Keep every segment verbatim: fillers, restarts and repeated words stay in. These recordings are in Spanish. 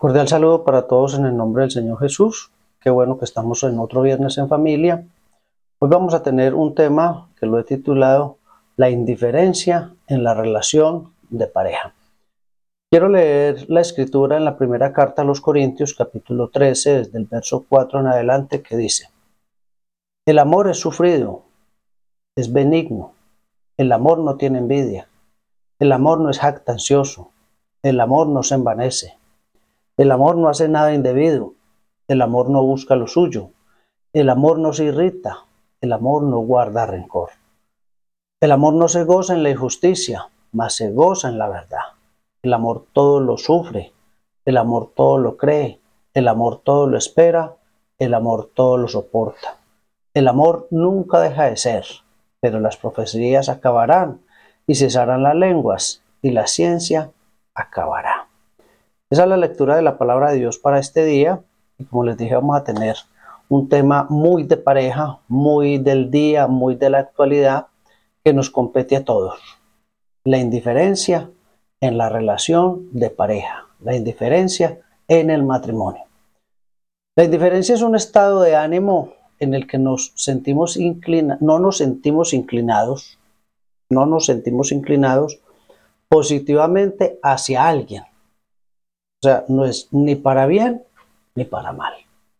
Cordial saludo para todos en el nombre del Señor Jesús. Qué bueno que estamos en otro viernes en familia. Hoy vamos a tener un tema que lo he titulado La indiferencia en la relación de pareja. Quiero leer la escritura en la primera carta a los Corintios, capítulo trece, desde el verso cuatro en adelante, que dice: El amor es sufrido, es benigno, el amor no tiene envidia, el amor no es jactancioso, el amor no se envanece. El amor no hace nada indebido, el amor no busca lo suyo, el amor no se irrita, el amor no guarda rencor. El amor no se goza en la injusticia, mas se goza en la verdad. El amor todo lo sufre, el amor todo lo cree, el amor todo lo espera, el amor todo lo soporta. El amor nunca deja de ser, pero las profecías acabarán y cesarán las lenguas y la ciencia acabará. Esa es la lectura de la palabra de Dios para este día. Y como les dije, vamos a tener un tema muy de pareja, muy del día, muy de la actualidad, que nos compete a todos. La indiferencia en la relación de pareja, la indiferencia en el matrimonio. La indiferencia es un estado de ánimo en el que nos sentimos inclina, no nos sentimos inclinados, no nos sentimos inclinados positivamente hacia alguien. O sea, no es ni para bien ni para mal.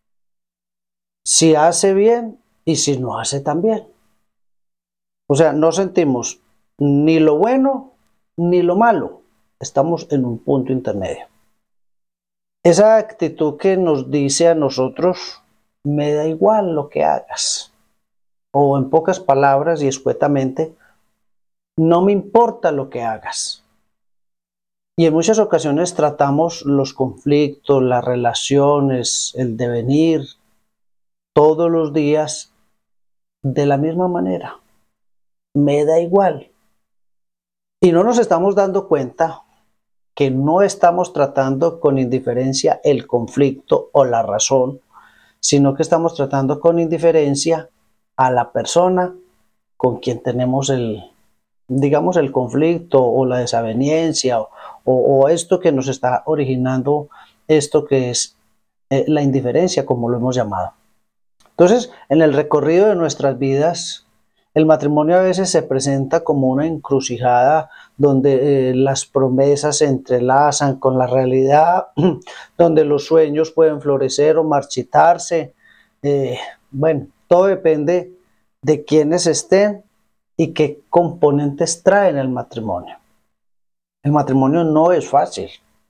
Si hace bien y si no hace tan bien. O sea, no sentimos ni lo bueno ni lo malo. Estamos en un punto intermedio. Esa actitud que nos dice a nosotros, me da igual lo que hagas. O en pocas palabras y escuetamente, no me importa lo que hagas. Y en muchas ocasiones tratamos los conflictos, las relaciones, el devenir, todos los días de la misma manera. Me da igual. Y no nos estamos dando cuenta que no estamos tratando con indiferencia el conflicto o la razón, sino que estamos tratando con indiferencia a la persona con quien tenemos el, digamos, el conflicto o la desaveniencia o, o, o esto que nos está originando, esto que es eh, la indiferencia, como lo hemos llamado. Entonces, en el recorrido de nuestras vidas, el matrimonio a veces se presenta como una encrucijada donde eh, las promesas se entrelazan con la realidad, donde los sueños pueden florecer o marchitarse. Eh, bueno, todo depende de quiénes estén y qué componentes traen el matrimonio. El matrimonio no es fácil.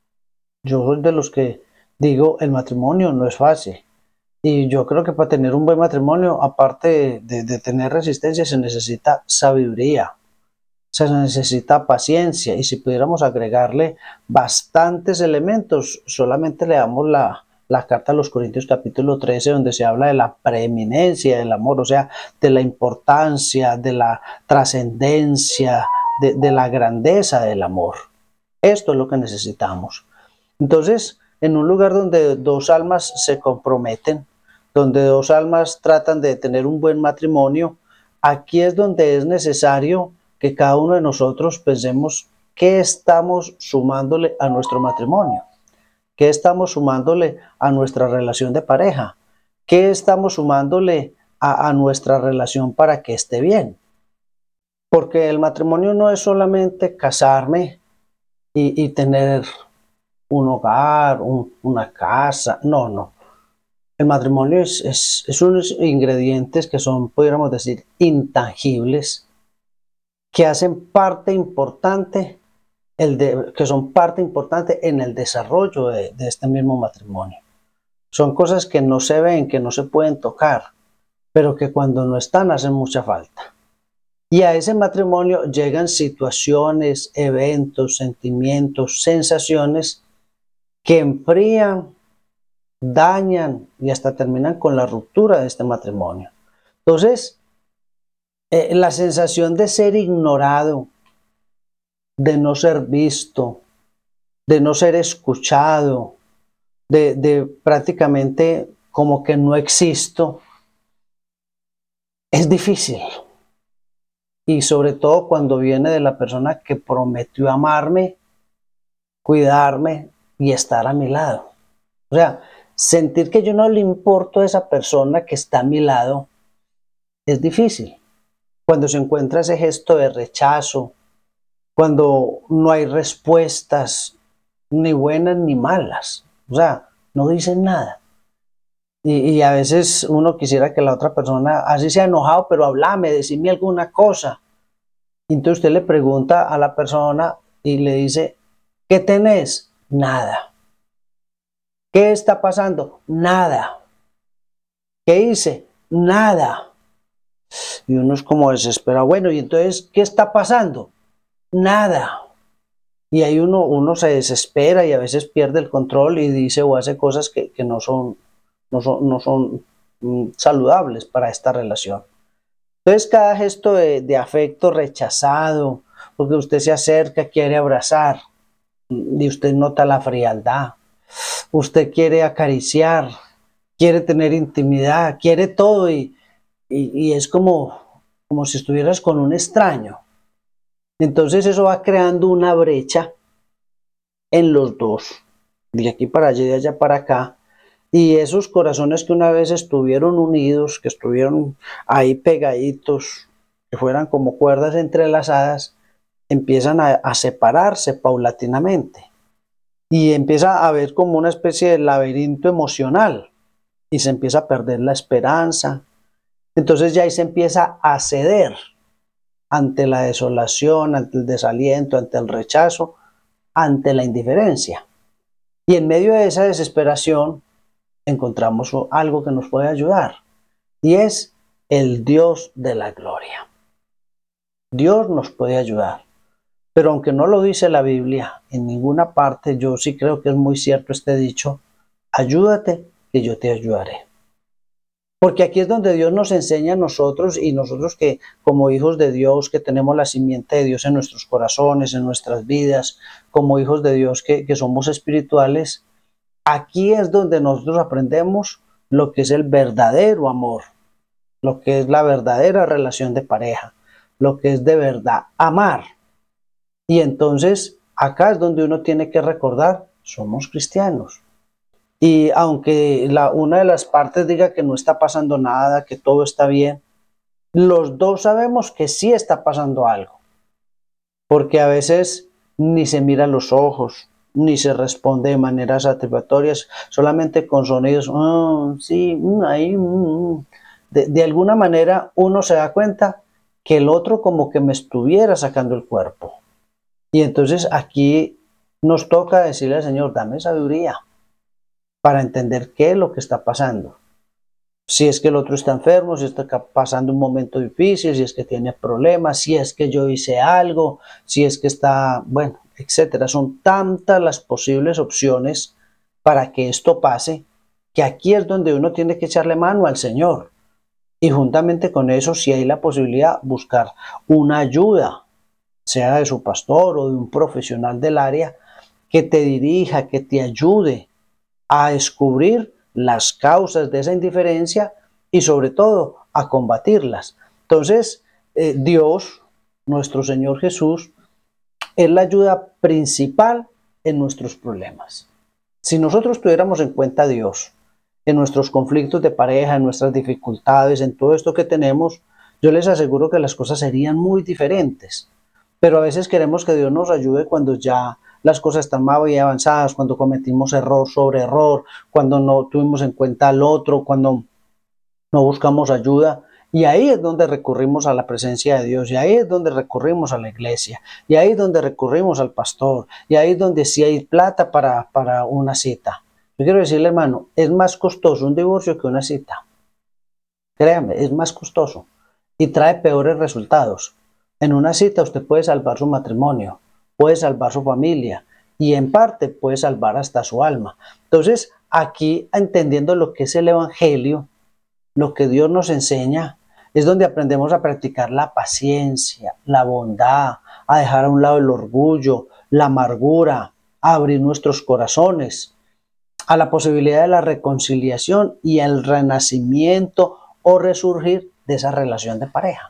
Yo soy de los que digo, el matrimonio no es fácil. Y yo creo que para tener un buen matrimonio, aparte de, de tener resistencia, se necesita sabiduría, se necesita paciencia. Y si pudiéramos agregarle bastantes elementos, solamente le damos la, la carta a los Corintios capítulo trece, donde se habla de la preeminencia del amor, o sea, de la importancia, de la trascendencia, de, de la grandeza del amor. Esto es lo que necesitamos. Entonces, en un lugar donde dos almas se comprometen, donde dos almas tratan de tener un buen matrimonio, aquí es donde es necesario que cada uno de nosotros pensemos qué estamos sumándole a nuestro matrimonio, qué estamos sumándole a nuestra relación de pareja, qué estamos sumándole a, a nuestra relación para que esté bien. Porque el matrimonio no es solamente casarme y, y tener un hogar, un, una casa, no, no. El matrimonio es, es, es unos ingredientes que son, podríamos decir, intangibles, que hacen parte importante, el de, que son parte importante en el desarrollo de, de este mismo matrimonio. Son cosas que no se ven, que no se pueden tocar, pero que cuando no están hacen mucha falta. Y a ese matrimonio llegan situaciones, eventos, sentimientos, sensaciones que enfrían, dañan y hasta terminan con la ruptura de este matrimonio. Entonces, eh, la sensación de ser ignorado, de no ser visto, de no ser escuchado, de, de prácticamente como que no existo, es difícil. Y sobre todo cuando viene de la persona que prometió amarme, cuidarme y estar a mi lado. O sea, sentir que yo no le importo a esa persona que está a mi lado es difícil. Cuando se encuentra ese gesto de rechazo, cuando no hay respuestas ni buenas ni malas, o sea, no dicen nada. Y, y a veces uno quisiera que la otra persona, así sea enojado, pero háblame, decime alguna cosa. Y entonces usted le pregunta a la persona y le dice, ¿qué tenés? Nada. ¿Qué está pasando? Nada. ¿Qué hice? Nada. Y uno es como desesperado. Bueno, y entonces, ¿qué está pasando? Nada. Y ahí uno, uno se desespera y a veces pierde el control y dice o hace cosas que, que no son, no son, no son mm, saludables para esta relación. Entonces cada gesto de, de afecto rechazado, porque usted se acerca, quiere abrazar y usted nota la frialdad, usted quiere acariciar, quiere tener intimidad, quiere todo y, y, y es como, como si estuvieras con un extraño. Entonces eso va creando una brecha en los dos, de aquí para allá y de allá para acá, y esos corazones que una vez estuvieron unidos, que estuvieron ahí pegaditos, que fueran como cuerdas entrelazadas, empiezan a, a separarse paulatinamente y empieza a haber como una especie de laberinto emocional y se empieza a perder la esperanza. Entonces ya ahí se empieza a ceder ante la desolación, ante el desaliento, ante el rechazo, ante la indiferencia. Y en medio de esa desesperación encontramos algo que nos puede ayudar y es el Dios de la gloria. Dios nos puede ayudar, pero aunque no lo dice la Biblia en ninguna parte, yo sí creo que es muy cierto este dicho, ayúdate que yo te ayudaré. Porque aquí es donde Dios nos enseña a nosotros y nosotros que como hijos de Dios, que tenemos la simiente de Dios en nuestros corazones, en nuestras vidas, como hijos de Dios que, que somos espirituales, aquí es donde nosotros aprendemos lo que es el verdadero amor, lo que es la verdadera relación de pareja, lo que es de verdad amar. Y entonces acá es donde uno tiene que recordar, somos cristianos. Y aunque la, una de las partes diga que no está pasando nada, que todo está bien, los dos sabemos que sí está pasando algo. Porque a veces ni se mira los ojos, ni se responde de maneras satisfactorias, solamente con sonidos, oh, sí, mm, ahí, mm. de, de alguna manera uno se da cuenta que el otro como que me estuviera sacando el cuerpo. Y entonces aquí nos toca decirle al Señor, dame sabiduría para entender qué es lo que está pasando. Si es que el otro está enfermo, si está pasando un momento difícil, si es que tiene problemas, si es que yo hice algo, si es que está, bueno, etcétera. Son tantas las posibles opciones para que esto pase, que aquí es donde uno tiene que echarle mano al Señor. Y juntamente con eso, si hay la posibilidad, buscar una ayuda, sea de su pastor o de un profesional del área, que te dirija, que te ayude a descubrir las causas de esa indiferencia y sobre todo a combatirlas. Entonces, eh, Dios, nuestro Señor Jesús, es la ayuda principal en nuestros problemas. Si nosotros tuviéramos en cuenta a Dios en nuestros conflictos de pareja, en nuestras dificultades, en todo esto que tenemos, yo les aseguro que las cosas serían muy diferentes. Pero a veces queremos que Dios nos ayude cuando ya las cosas están muy avanzadas, cuando cometimos error sobre error, cuando no tuvimos en cuenta al otro, cuando no buscamos ayuda. Y ahí es donde recurrimos a la presencia de Dios, y ahí es donde recurrimos a la iglesia, y ahí es donde recurrimos al pastor, y ahí es donde sí hay plata para, para una cita. Yo quiero decirle, hermano, es más costoso un divorcio que una cita. Créame, es más costoso y trae peores resultados. En una cita usted puede salvar su matrimonio, puede salvar su familia y en parte puede salvar hasta su alma. Entonces, aquí entendiendo lo que es el evangelio, lo que Dios nos enseña, es donde aprendemos a practicar la paciencia, la bondad, a dejar a un lado el orgullo, la amargura, a abrir nuestros corazones a la posibilidad de la reconciliación y el renacimiento o resurgir de esa relación de pareja.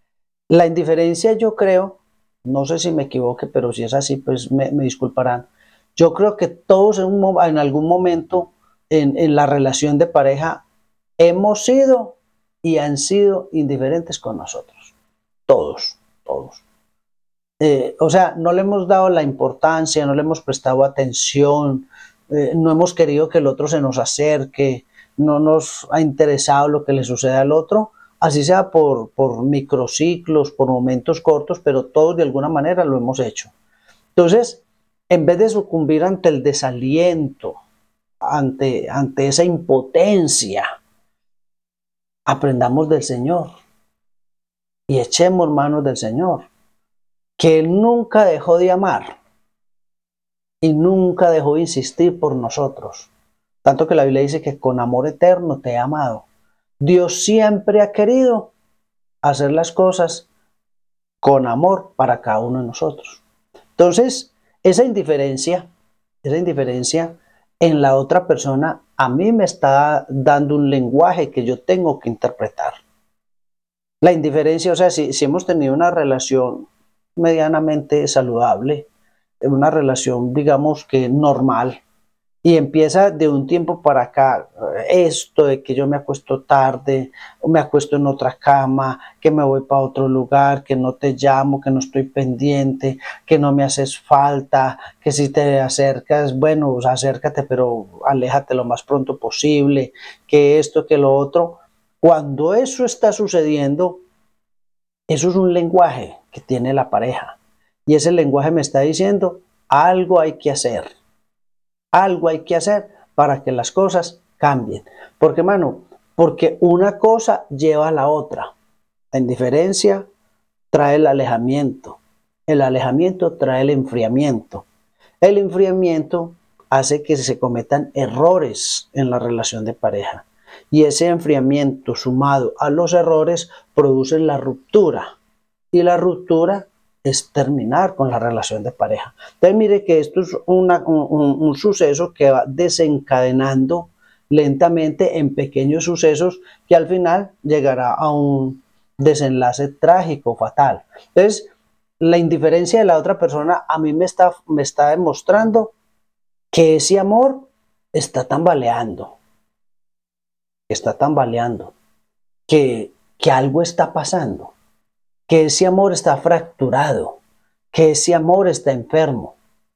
La indiferencia, yo creo, no sé si me equivoque, pero si es así, pues me, me disculparán. Yo creo que todos en, un, en algún momento en, en la relación de pareja hemos sido y han sido indiferentes con nosotros. Todos, todos. Eh, o sea, no le hemos dado la importancia, no le hemos prestado atención, eh, no hemos querido que el otro se nos acerque, no nos ha interesado lo que le sucede al otro, así sea por, por microciclos, por momentos cortos, pero todos de alguna manera lo hemos hecho. Entonces, en vez de sucumbir ante el desaliento, ante, ante esa impotencia, aprendamos del Señor y echemos manos del Señor, que Él nunca dejó de amar y nunca dejó de insistir por nosotros. Tanto que la Biblia dice que con amor eterno te he amado. Dios siempre ha querido hacer las cosas con amor para cada uno de nosotros. Entonces, esa indiferencia, esa indiferencia en la otra persona a mí me está dando un lenguaje que yo tengo que interpretar. La indiferencia, o sea, si, si hemos tenido una relación medianamente saludable, una relación, digamos que normal, y empieza de un tiempo para acá, esto de que yo me acuesto tarde, o me acuesto en otra cama, que me voy para otro lugar, que no te llamo, que no estoy pendiente, que no me haces falta, que si te acercas, bueno, pues acércate, pero aléjate lo más pronto posible, que esto, que lo otro. Cuando eso está sucediendo, eso es un lenguaje que tiene la pareja. Y ese lenguaje me está diciendo, algo hay que hacer. Algo hay que hacer para que las cosas cambien. ¿Por qué, hermano? Porque una cosa lleva a la otra. La indiferencia trae el alejamiento. El alejamiento trae el enfriamiento. El enfriamiento hace que se cometan errores en la relación de pareja. Y ese enfriamiento sumado a los errores produce la ruptura. Y la ruptura es terminar con la relación de pareja. Entonces mire que esto es una, un, un, un suceso que va desencadenando lentamente en pequeños sucesos que al final llegará a un desenlace trágico, fatal. Entonces, la indiferencia de la otra persona a mí me está, me está demostrando que ese amor está tambaleando, está tambaleando, que, que algo está pasando, que ese amor está fracturado, que ese amor está enfermo.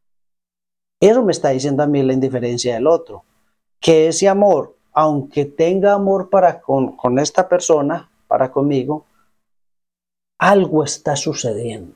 Eso me está diciendo a mí la indiferencia del otro, que ese amor, aunque tenga amor para con, con esta persona, para conmigo, algo está sucediendo,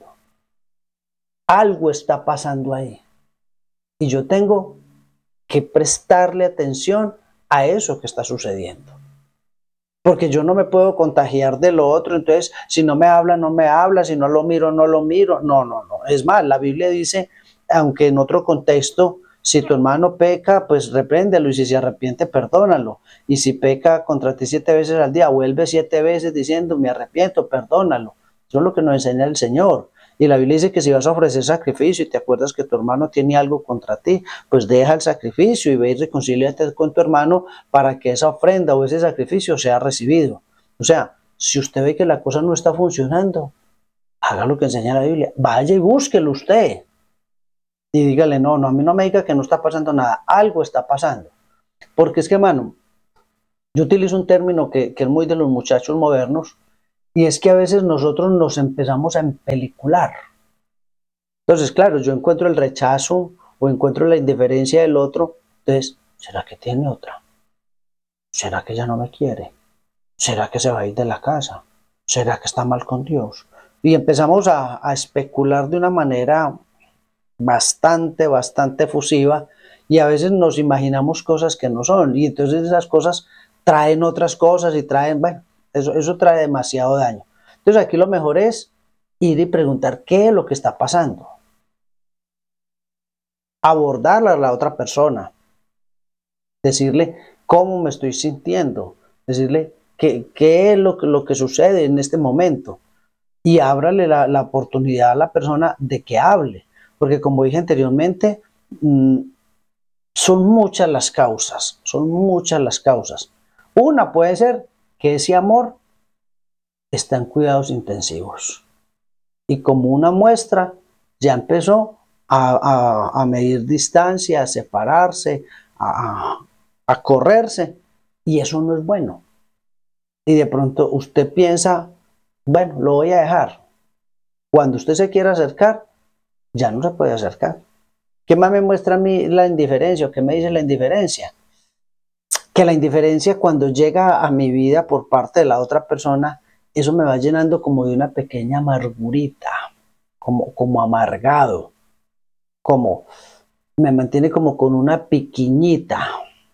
algo está pasando ahí. Y yo tengo que prestarle atención a eso que está sucediendo. Porque yo no me puedo contagiar de lo otro, entonces si no me habla, no me habla, si no lo miro, no lo miro. No, no, no. Es más, la Biblia dice, aunque en otro contexto, si tu hermano peca, pues repréndelo, y si se arrepiente, perdónalo. Y si peca contra ti siete veces al día, vuelve siete veces diciendo, me arrepiento, perdónalo. Eso es lo que nos enseña el Señor. Y la Biblia dice que si vas a ofrecer sacrificio y te acuerdas que tu hermano tiene algo contra ti, pues deja el sacrificio y ve y reconcíliate con tu hermano para que esa ofrenda o ese sacrificio sea recibido. O sea, si usted ve que la cosa no está funcionando, haga lo que enseña la Biblia. Vaya y búsquelo usted. Y dígale, no, no, a mí no me diga que no está pasando nada. Algo está pasando. Porque es que, hermano, yo utilizo un término que, que es muy de los muchachos modernos, y es que a veces nosotros nos empezamos a empelicular. Entonces, claro, yo encuentro el rechazo o encuentro la indiferencia del otro. Entonces, ¿será que tiene otra? ¿Será que ya no me quiere? ¿Será que se va a ir de la casa? ¿Será que está mal con Dios? Y empezamos a, a especular de una manera bastante, bastante efusiva, y a veces nos imaginamos cosas que no son. Y entonces esas cosas traen otras cosas y traen, bueno, Eso, eso trae demasiado daño. Entonces aquí lo mejor es ir y preguntar qué es lo que está pasando. Abordarla a la otra persona. Decirle cómo me estoy sintiendo. Decirle qué, qué es lo que, lo que sucede en este momento. Y ábrale la, la oportunidad a la persona de que hable. Porque como dije anteriormente, mmm, son muchas las causas. Son muchas las causas. Una puede ser que ese amor está en cuidados intensivos. Y como una muestra, ya empezó a, a, a medir distancia, a separarse, a, a correrse, y eso no es bueno. Y de pronto usted piensa, bueno, lo voy a dejar. Cuando usted se quiera acercar, ya no se puede acercar. ¿Qué más me muestra a mí la indiferencia? ¿O qué me dice la indiferencia? Que la indiferencia, cuando llega a mi vida por parte de la otra persona, eso me va llenando como de una pequeña amargurita, como, como amargado, como me mantiene como con una piquiñita.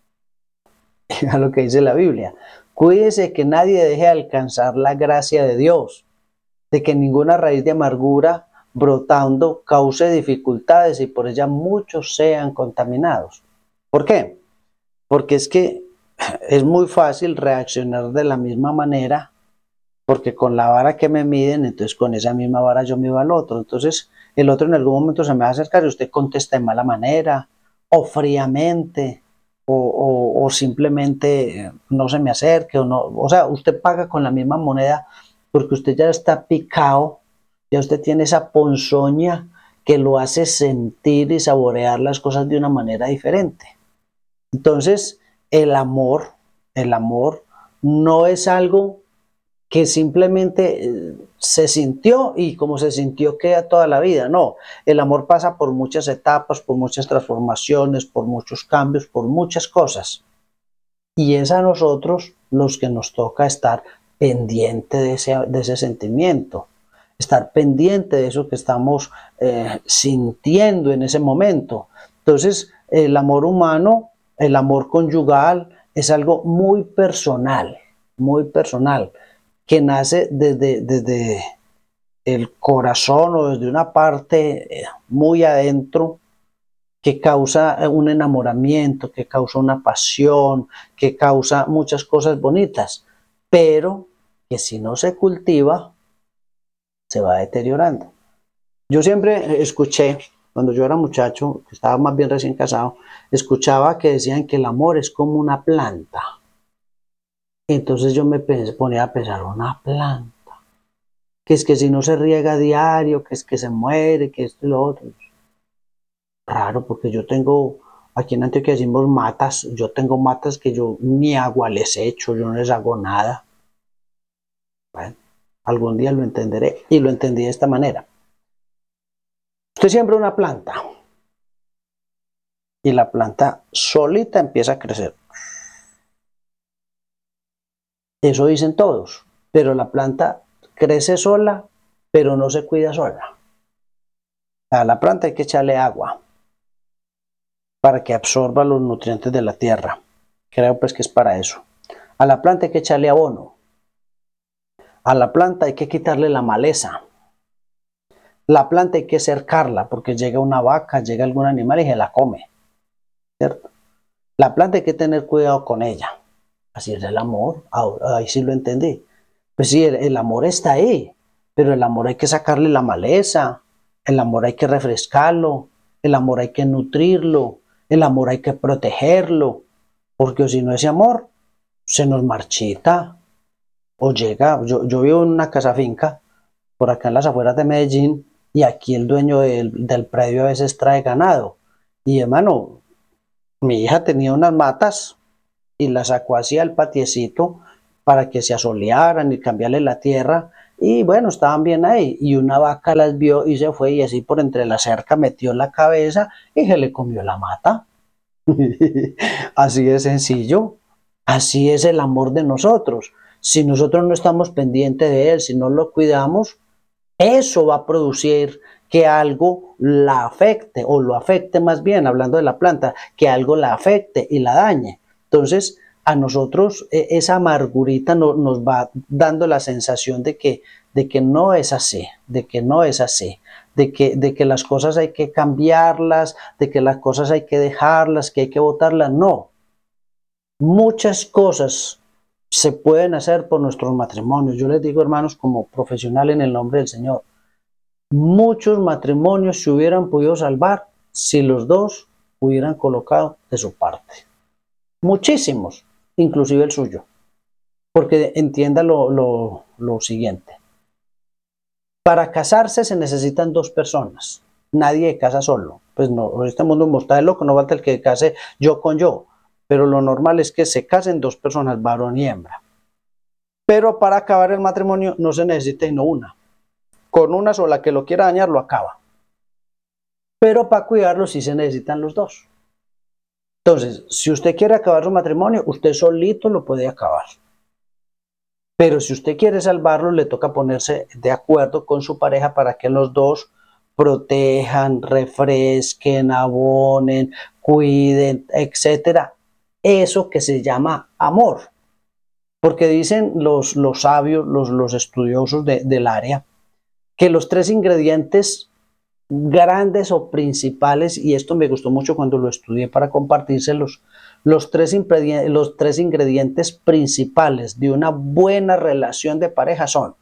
A lo que dice la Biblia. Cuídese que nadie deje de alcanzar la gracia de Dios, de que ninguna raíz de amargura brotando cause dificultades y por ella muchos sean contaminados. ¿Por qué? Porque es que es muy fácil reaccionar de la misma manera, porque con la vara que me miden, entonces con esa misma vara yo mido al otro. Entonces el otro en algún momento se me va a acercar y usted contesta de mala manera o fríamente. O, o, o simplemente no se me acerque, o no, o sea, usted paga con la misma moneda porque usted ya está picado, ya usted tiene esa ponzoña que lo hace sentir y saborear las cosas de una manera diferente. Entonces, el amor, el amor no es algo que simplemente se sintió y como se sintió queda toda la vida. No, el amor pasa por muchas etapas, por muchas transformaciones, por muchos cambios, por muchas cosas. Y es a nosotros los que nos toca estar pendiente de ese, de ese sentimiento, estar pendiente de eso que estamos eh, sintiendo en ese momento. Entonces, el amor humano, el amor conyugal, es algo muy personal, muy personal, que nace desde, desde el corazón o desde una parte muy adentro, que causa un enamoramiento, que causa una pasión, que causa muchas cosas bonitas, pero que si no se cultiva, se va deteriorando. Yo siempre escuché, cuando yo era muchacho, que estaba más bien recién casado, escuchaba que decían que el amor es como una planta. Entonces yo me ponía a pensar, una planta, que es que si no se riega a diario, que es que se muere, que esto y lo otro. Raro, porque yo tengo, aquí en Antioquia decimos matas, yo tengo matas que yo ni agua les echo, yo no les hago nada. Bueno, algún día lo entenderé y lo entendí de esta manera. Usted siembra una planta y la planta solita empieza a crecer. Eso dicen todos, pero la planta crece sola, pero no se cuida sola. A la planta hay que echarle agua para que absorba los nutrientes de la tierra. Creo pues que es para eso. A la planta hay que echarle abono. A la planta hay que quitarle la maleza. La planta hay que cercarla porque llega una vaca, llega algún animal y se la come, ¿cierto? La planta hay que tener cuidado con ella. Así es el amor. Ahora, ahí sí lo entendí. Pues sí, el, el amor está ahí, pero el amor hay que sacarle la maleza, el amor hay que refrescarlo, el amor hay que nutrirlo, el amor hay que protegerlo, porque si no ese amor se nos marchita o llega. Yo, yo vivo en una casa finca por acá en las afueras de Medellín y aquí el dueño del, del predio a veces trae ganado y hermano, mi hija tenía unas matas y las sacó hacia el patiecito para que se asolearan y cambiarle la tierra y bueno, estaban bien ahí y una vaca las vio y se fue y así por entre la cerca metió la cabeza y se le comió la mata. Así de sencillo, así es el amor de nosotros. Si nosotros no estamos pendientes de él, si no lo cuidamos, eso va a producir que algo la afecte o lo afecte más bien, hablando de la planta, que algo la afecte y la dañe. Entonces, a nosotros esa amargurita no, nos va dando la sensación de que, de que no es así, de que no es así, de que, de que las cosas hay que cambiarlas, de que las cosas hay que dejarlas, que hay que botarlas. No. Muchas cosas se pueden hacer por nuestros matrimonios. Yo les digo, hermanos, como profesional en el nombre del Señor, muchos matrimonios se hubieran podido salvar si los dos hubieran colocado de su parte. Muchísimos, inclusive el suyo. Porque entienda lo, lo, lo siguiente. Para casarse se necesitan dos personas. Nadie casa solo. Pues no, en este mundo está de loco, no falta el que case yo con yo. pero lo normal es que se casen dos personas, varón y hembra. Pero para acabar el matrimonio no se necesita sino una. Con una sola que lo quiera dañar, lo acaba. Pero para cuidarlo sí se necesitan los dos. Entonces, si usted quiere acabar su matrimonio, usted solito lo puede acabar. Pero si usted quiere salvarlo, le toca ponerse de acuerdo con su pareja para que los dos protejan, refresquen, abonen, cuiden, etcétera. Eso que se llama amor. Porque dicen los, los sabios, los, los estudiosos de, del área, que los tres ingredientes grandes o principales, y esto me gustó mucho cuando lo estudié para compartírselos, los tres, los tres ingredientes principales de una buena relación de pareja son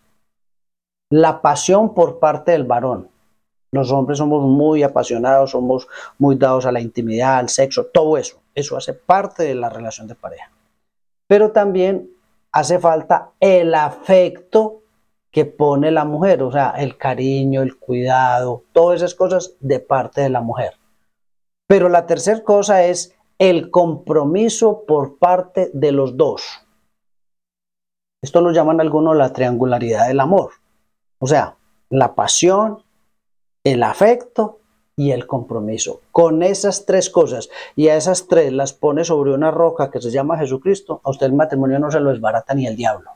la pasión por parte del varón. Los hombres somos muy apasionados, somos muy dados a la intimidad, al sexo, todo eso. Eso hace parte de la relación de pareja. Pero también hace falta el afecto que pone la mujer, o sea, el cariño, el cuidado, todas esas cosas de parte de la mujer. Pero la tercera cosa es el compromiso por parte de los dos. Esto lo llaman algunos la triangularidad del amor. O sea, la pasión, el afecto y el compromiso. Con esas tres cosas, y a esas tres las pone sobre una roca que se llama Jesucristo, a usted el matrimonio no se lo desbarata ni el diablo.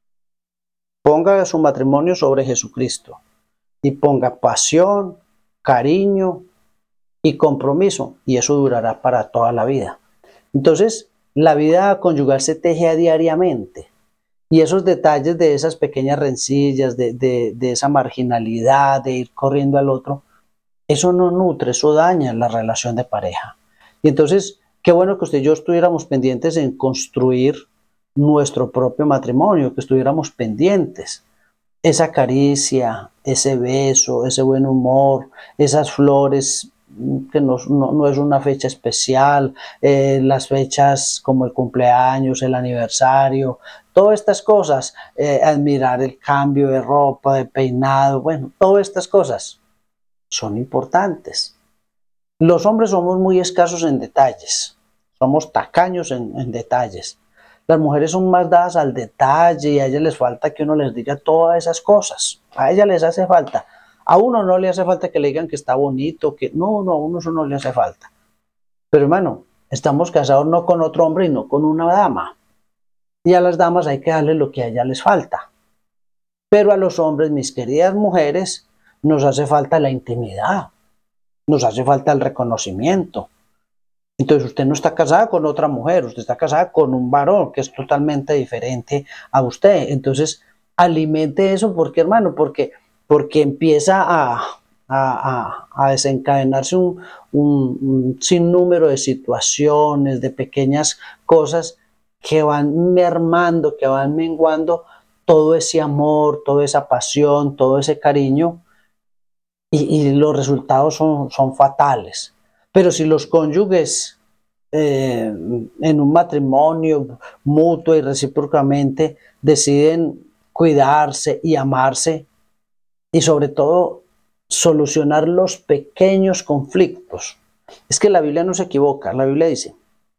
Ponga su matrimonio sobre Jesucristo y ponga pasión, cariño y compromiso, y eso durará para toda la vida. Entonces, la vida conyugal se teje diariamente, y esos detalles de esas pequeñas rencillas, de, de, de esa marginalidad, de ir corriendo al otro, eso no nutre, eso daña la relación de pareja. Y entonces, qué bueno que usted y yo estuviéramos pendientes en construir nuestro propio matrimonio, que estuviéramos pendientes. Esa caricia, ese beso, ese buen humor, esas flores, que no, no, no es una fecha especial, eh, las fechas como el cumpleaños, el aniversario, todas estas cosas, eh, admirar el cambio de ropa, de peinado, bueno, todas estas cosas son importantes. Los hombres somos muy escasos en detalles, somos tacaños en, en detalles. Las mujeres son más dadas al detalle y a ellas les falta que uno les diga todas esas cosas. A ellas les hace falta. A uno no le hace falta que le digan que está bonito, que no, no, a uno eso no le hace falta. Pero hermano, estamos casados no con otro hombre y no con una dama. Y a las damas hay que darle lo que a ellas les falta. Pero a los hombres, mis queridas mujeres, nos hace falta la intimidad. Nos hace falta el reconocimiento. Entonces usted no está casada con otra mujer, usted está casada con un varón que es totalmente diferente a usted. Entonces alimente eso, porque hermano, porque, porque empieza a, a, a, a desencadenarse un, un, un sinnúmero de situaciones, de pequeñas cosas que van mermando, que van menguando todo ese amor, toda esa pasión, todo ese cariño, y, y los resultados son, son fatales. Pero si los cónyuges eh, en un matrimonio mutuo y recíprocamente deciden cuidarse y amarse, y sobre todo solucionar los pequeños conflictos. Es que la Biblia no se equivoca, la Biblia dice,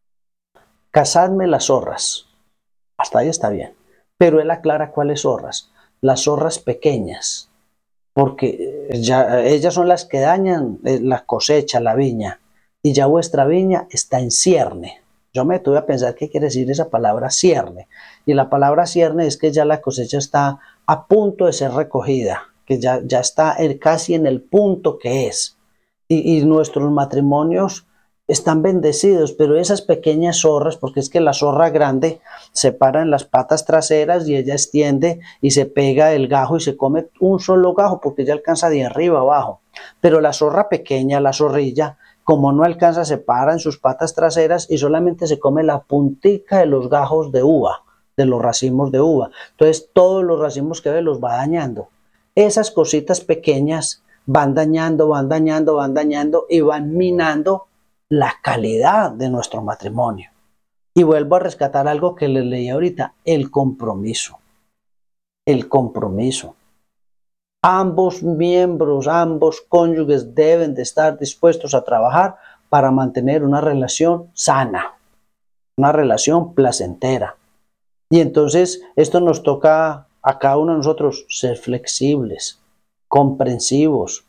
casadme las zorras, hasta ahí está bien, pero él aclara cuáles zorras, las zorras pequeñas, porque ya, ellas son las que dañan la cosecha, la viña, y ya vuestra viña está en cierne. Yo me tuve a pensar qué quiere decir esa palabra cierne, y la palabra cierne es que ya la cosecha está a punto de ser recogida, que ya, ya está el, casi en el punto que es, y, y nuestros matrimonios están bendecidos, pero esas pequeñas zorras, porque es que la zorra grande se para en las patas traseras y ella extiende y se pega el gajo y se come un solo gajo porque ella alcanza de arriba abajo, pero la zorra pequeña, la zorrilla, como no alcanza, se para en sus patas traseras y solamente se come la puntica de los gajos de uva, de los racimos de uva. Entonces todos los racimos que ve los va dañando. Esas cositas pequeñas van dañando, van dañando, van dañando y van minando la calidad de nuestro matrimonio. Y vuelvo a rescatar algo que les leí ahorita, el compromiso. El compromiso. Ambos miembros, ambos cónyuges deben de estar dispuestos a trabajar para mantener una relación sana. una relación placentera. Y entonces esto nos toca a cada uno de nosotros ser flexibles, comprensivos,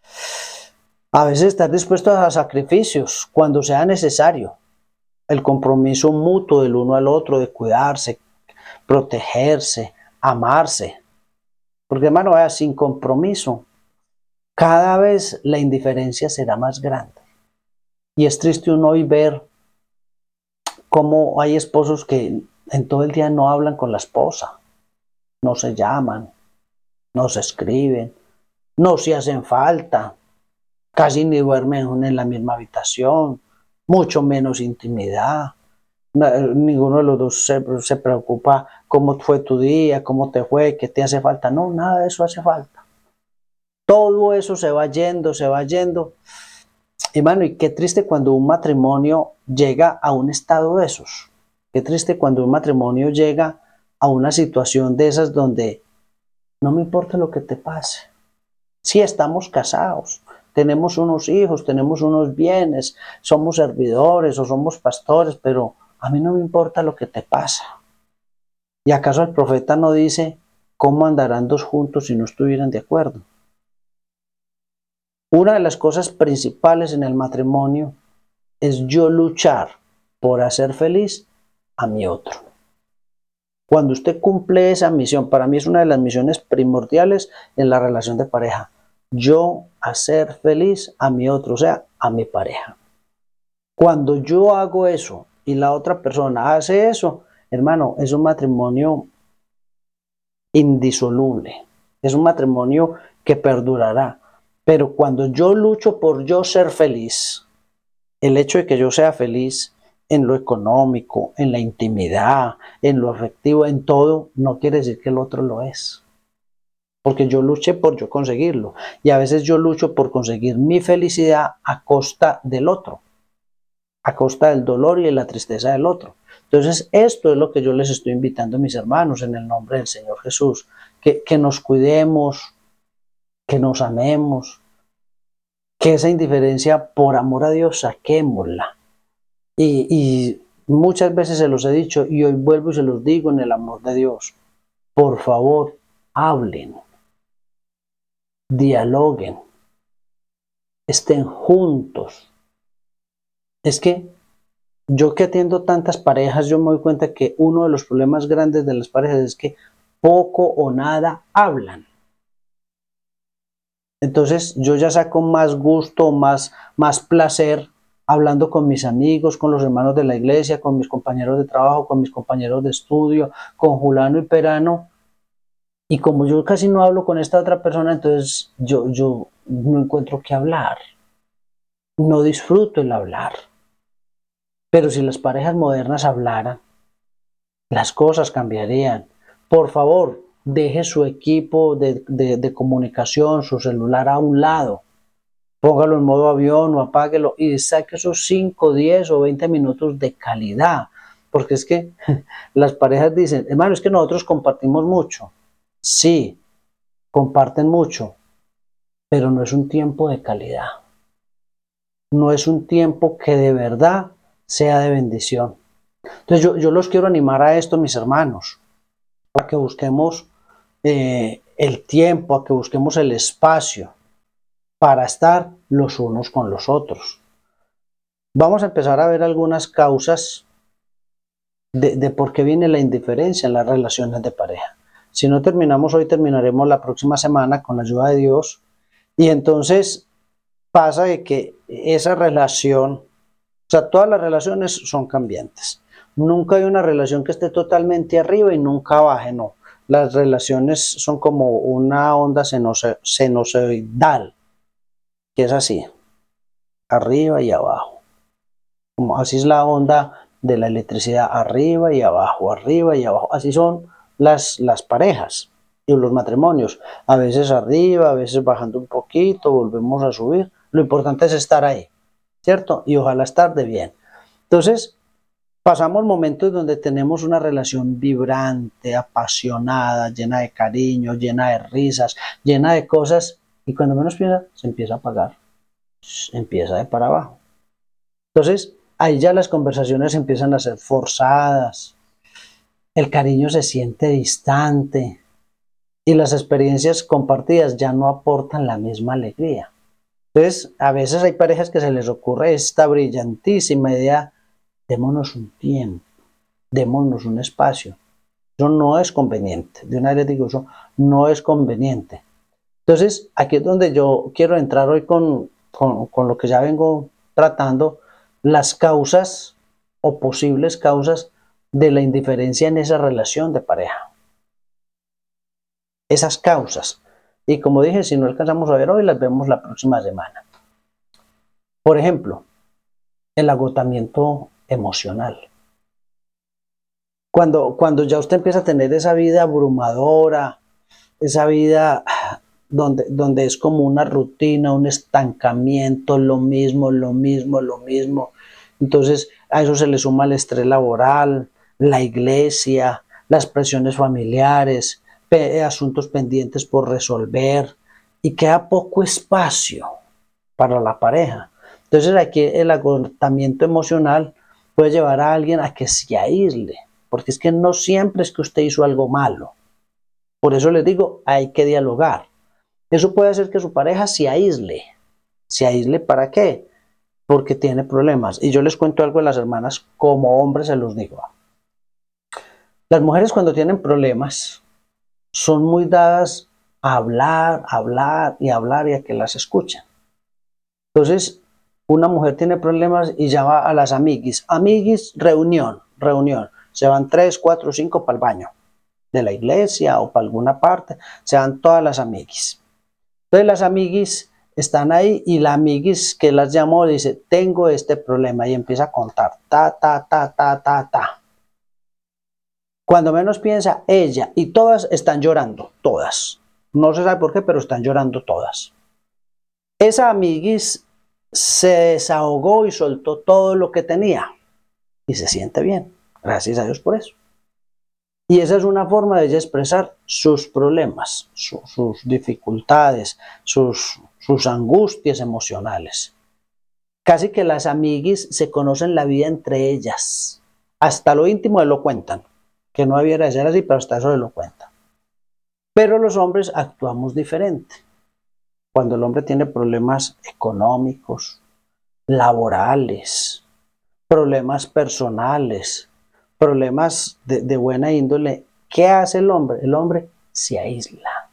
a veces estar dispuestos a sacrificios cuando sea necesario. El compromiso mutuo del uno al otro de cuidarse, protegerse, amarse. Porque hermano, vaya, sin compromiso, cada vez la indiferencia será más grande. Y es triste uno hoy ver cómo hay esposos que en todo el día no hablan con la esposa, no se llaman, no se escriben, no se hacen falta, casi ni duermen en la misma habitación, mucho menos intimidad. Ninguno de los dos se, se preocupa cómo fue tu día, cómo te fue, qué te hace falta. No, nada de eso hace falta. Todo eso se va yendo, se va yendo. Y mano, y qué triste cuando un matrimonio llega a un estado de esos. Qué triste cuando un matrimonio llega a una situación de esas donde no me importa lo que te pase. Sí, estamos casados, tenemos unos hijos, tenemos unos bienes, somos servidores o somos pastores, pero a mí no me importa lo que te pasa. ¿Y acaso el profeta no dice cómo andarán dos juntos si no estuvieran de acuerdo? Una de las cosas principales en el matrimonio es yo luchar por hacer feliz a mi otro. Cuando usted cumple esa misión, para mí es una de las misiones primordiales en la relación de pareja. Yo hacer feliz a mi otro, o sea, a mi pareja. Cuando yo hago eso y la otra persona hace eso, hermano, es un matrimonio indisoluble. Es un matrimonio que perdurará. Pero cuando yo lucho por yo ser feliz, el hecho de que yo sea feliz en lo económico, en la intimidad, en lo afectivo, en todo, no quiere decir que el otro lo es. Porque yo luché por yo conseguirlo. Y a veces yo lucho por conseguir mi felicidad a costa del otro, a costa del dolor y de la tristeza del otro. Entonces, esto es lo que yo les estoy invitando a mis hermanos en el nombre del Señor Jesús. Que, que nos cuidemos, que nos amemos, que esa indiferencia, por amor a Dios, saquémosla. Y, y muchas veces se los he dicho y hoy vuelvo y se los digo en el amor de Dios. Por favor, hablen, dialoguen, estén juntos. Es que yo que atiendo tantas parejas, yo me doy cuenta que uno de los problemas grandes de las parejas es que poco o nada hablan. Entonces yo ya saco más gusto, más, más placer hablando con mis amigos, con los hermanos de la iglesia, con mis compañeros de trabajo, con mis compañeros de estudio, con Julano y Perano. Y como yo casi no hablo con esta otra persona, entonces yo, yo no encuentro qué hablar. No disfruto el hablar. Pero si las parejas modernas hablaran, las cosas cambiarían. Por favor, deje su equipo de, de, de comunicación, su celular a un lado. Póngalo en modo avión o apáguelo y saque esos cinco, diez o veinte minutos de calidad. Porque es que las parejas dicen, hermano, es que nosotros compartimos mucho. Sí, comparten mucho, pero no es un tiempo de calidad. No es un tiempo que de verdad sea de bendición. Entonces yo, yo los quiero animar a esto, mis hermanos, a que busquemos eh, el tiempo, a que busquemos el espacio para estar los unos con los otros. Vamos a empezar a ver algunas causas de, de por qué viene la indiferencia en las relaciones de pareja. Si no terminamos hoy, terminaremos la próxima semana con la ayuda de Dios. Y entonces pasa de que esa relación, o sea, todas las relaciones son cambiantes. Nunca hay una relación que esté totalmente arriba y nunca baje, no. Las relaciones son como una onda sinusoidal, que es así, arriba y abajo. Como así es la onda de la electricidad, arriba y abajo, arriba y abajo. Así son las, las parejas y los matrimonios. A veces arriba, a veces bajando un poquito, volvemos a subir. Lo importante es estar ahí, ¿cierto? Y ojalá estar de bien. Entonces, pasamos momentos donde tenemos una relación vibrante, apasionada, llena de cariño, llena de risas, llena de cosas, y cuando menos piensa, se empieza a apagar, se empieza de para abajo. Entonces, ahí ya las conversaciones empiezan a ser forzadas, el cariño se siente distante y las experiencias compartidas ya no aportan la misma alegría. Entonces, a veces hay parejas que se les ocurre esta brillantísima idea: démonos un tiempo, démonos un espacio. Eso no es conveniente. De una vez les digo, eso no es conveniente. Entonces, aquí es donde yo quiero entrar hoy con, con, con lo que ya vengo tratando, las causas o posibles causas de la indiferencia en esa relación de pareja. Esas causas. Y como dije, si no alcanzamos a ver hoy, las vemos la próxima semana. Por ejemplo, el agotamiento emocional. Cuando, cuando ya usted empieza a tener esa vida abrumadora, esa vida donde, donde es como una rutina, un estancamiento, lo mismo, lo mismo, lo mismo. Entonces a eso se le suma el estrés laboral, la iglesia, las presiones familiares, pe- asuntos pendientes por resolver, y queda poco espacio para la pareja. Entonces aquí el agotamiento emocional puede llevar a alguien a que se aísle, porque es que no siempre es que usted hizo algo malo. Por eso les digo, hay que dialogar. Eso puede hacer que su pareja se aísle. ¿Se aísle para qué? Porque tiene problemas. Y yo les cuento algo de las hermanas, como hombre se los digo. Las mujeres, cuando tienen problemas, son muy dadas a hablar, hablar y hablar y a que las escuchen. Entonces, una mujer tiene problemas y llama a las amiguis. Amiguis, reunión, reunión. Se van tres, cuatro, cinco para el baño de la iglesia o para alguna parte. Se van todas las amiguis. Entonces las amiguis están ahí y la amiguis que las llamó dice: tengo este problema, y empieza a contar, ta, ta, ta, ta, ta, ta. Cuando menos piensa, ella y todas están llorando, todas. No se sabe por qué, pero están llorando todas. Esa amiguis se desahogó y soltó todo lo que tenía y se siente bien. Gracias a Dios por eso. Y esa es una forma de ella expresar sus problemas, su, sus dificultades, sus, sus angustias emocionales. Casi que las amiguis se conocen la vida entre ellas. Hasta lo íntimo de lo cuentan. Que no debiera ser así, pero hasta eso de lo cuentan. Pero los hombres actuamos diferente. Cuando el hombre tiene problemas económicos, laborales, problemas personales, problemas de, de buena índole, ¿qué hace el hombre? El hombre se aísla.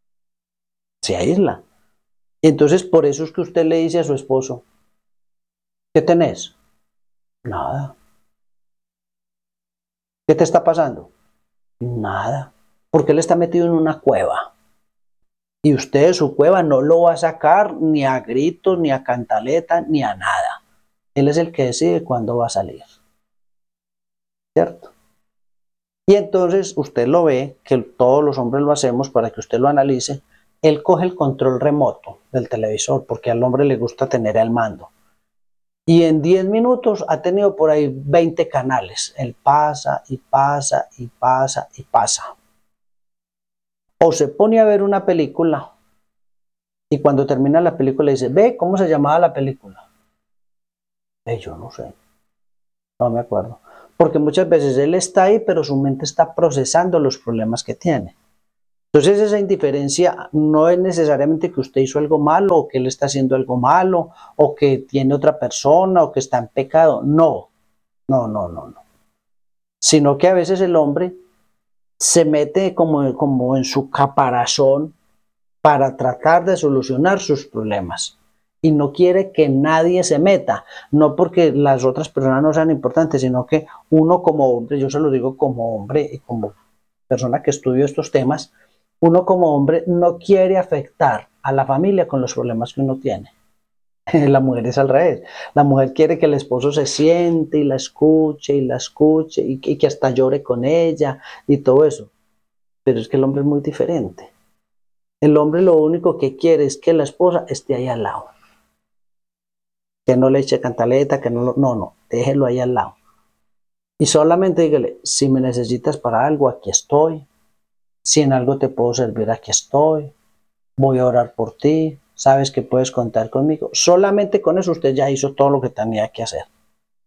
Se aísla. Entonces, por eso es que usted le dice a su esposo: ¿qué tenés? Nada. ¿Qué te está pasando? Nada. Porque él está metido en una cueva. Y usted de su cueva no lo va a sacar ni a gritos, ni a cantaleta, ni a nada. Él es el que decide cuándo va a salir. ¿Cierto? Y entonces usted lo ve, que todos los hombres lo hacemos para que usted lo analice. Él coge el control remoto del televisor porque al hombre le gusta tener el mando. Y en diez minutos ha tenido por ahí veinte canales. Él pasa y pasa y pasa y pasa. O se pone a ver una película y cuando termina la película dice: ve, ¿cómo se llamaba la película? Eh, yo no sé, no me acuerdo. Porque muchas veces él está ahí, pero su mente está procesando los problemas que tiene. Entonces esa indiferencia no es necesariamente que usted hizo algo malo, o que él está haciendo algo malo, o que tiene otra persona, o que está en pecado. No, no, no, no, no. Sino que a veces el hombre se mete como, como en su caparazón para tratar de solucionar sus problemas. Y no quiere que nadie se meta, no porque las otras personas no sean importantes, sino que uno como hombre, yo se lo digo como hombre y como persona que estudio estos temas, uno como hombre no quiere afectar a la familia con los problemas que uno tiene. La mujer es al revés. La mujer quiere que el esposo se siente y la escuche y la escuche y que, y que hasta llore con ella y todo eso. Pero es que el hombre es muy diferente. El hombre lo único que quiere es que la esposa esté ahí al lado. Que no le eche cantaleta, que no, no, no, déjelo ahí al lado. Y solamente dígale: si me necesitas para algo, aquí estoy. Si en algo te puedo servir, aquí estoy. Voy a orar por ti. Sabes que puedes contar conmigo. Solamente con eso usted ya hizo todo lo que tenía que hacer.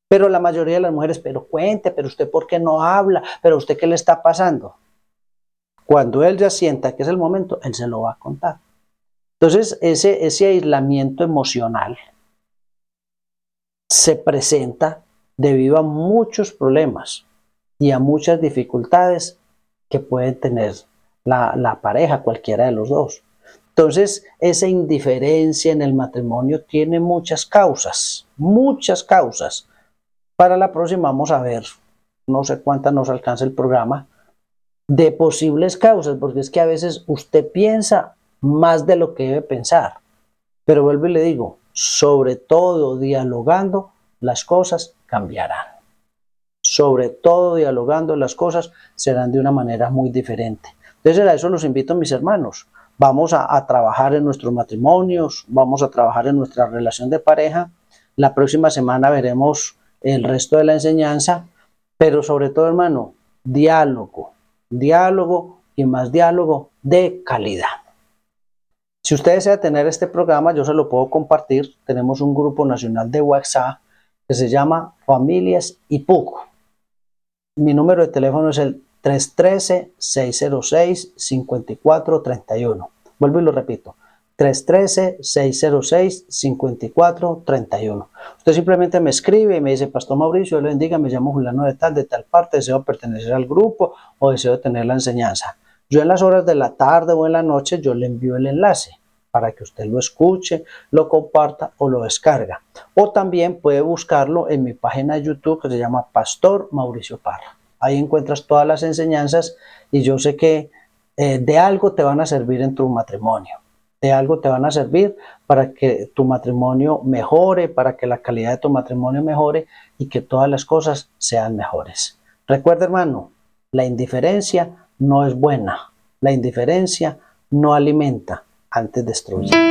Pero la mayoría de las mujeres, pero cuente, pero usted por qué no habla, pero usted qué le está pasando. Cuando él ya sienta que es el momento, él se lo va a contar. Entonces, ese, ese aislamiento emocional se presenta debido a muchos problemas y a muchas dificultades que puede tener la, la pareja, cualquiera de los dos. Entonces, esa indiferencia en el matrimonio tiene muchas causas, muchas causas. Para la próxima vamos a ver, no sé cuántas nos alcanza el programa, de posibles causas, porque es que a veces usted piensa más de lo que debe pensar. Pero vuelvo y le digo, sobre todo dialogando, las cosas cambiarán. Sobre todo dialogando, las cosas serán de una manera muy diferente. Entonces a eso los invito, mis hermanos. Vamos a, a trabajar en nuestros matrimonios, vamos a trabajar en nuestra relación de pareja. La próxima semana veremos el resto de la enseñanza, pero sobre todo, hermano, diálogo, diálogo y más diálogo de calidad. Si usted desea tener este programa, yo se lo puedo compartir. Tenemos un grupo nacional de WhatsApp que se llama Familias I P U C. Mi número de teléfono es el tres uno tres, seis cero seis, cinco cuatro tres uno. Vuelvo y lo repito. tres uno tres, seis cero seis, cinco cuatro tres uno. Usted simplemente me escribe y me dice, Pastor Mauricio, Dios le bendiga, me llamo Juliano de tal, de tal parte, deseo pertenecer al grupo o deseo tener la enseñanza. Yo en las horas de la tarde o en la noche, yo le envío el enlace para que usted lo escuche, lo comparta o lo descarga. O también puede buscarlo en mi página de YouTube que se llama Pastor Mauricio Parra. Ahí encuentras todas las enseñanzas y yo sé que eh, de algo te van a servir en tu matrimonio. De algo te van a servir para que tu matrimonio mejore, para que la calidad de tu matrimonio mejore y que todas las cosas sean mejores. Recuerda, hermano, la indiferencia no es buena. La indiferencia no alimenta, antes destruye.